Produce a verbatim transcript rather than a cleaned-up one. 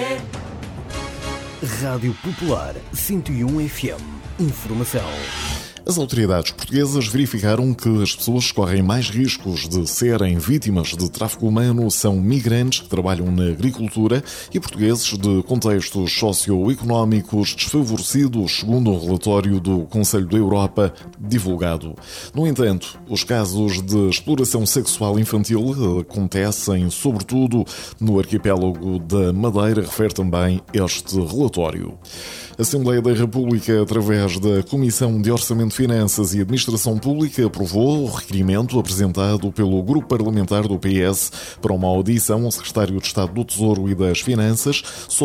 Rádio Popular cento e um F M. Informação. As autoridades portuguesas verificaram que as pessoas que correm mais riscos de serem vítimas de tráfico humano são migrantes que trabalham na agricultura e portugueses de contextos socioeconómicos desfavorecidos, segundo um relatório do Conselho da Europa divulgado. No entanto, os casos de exploração sexual infantil acontecem sobretudo no arquipélago da Madeira, refere também este relatório. A Assembleia da República, através da Comissão de Orçamento, Finanças e Administração Pública, aprovou o requerimento apresentado pelo Grupo Parlamentar do P S para uma audição ao Secretário de Estado do Tesouro e das Finanças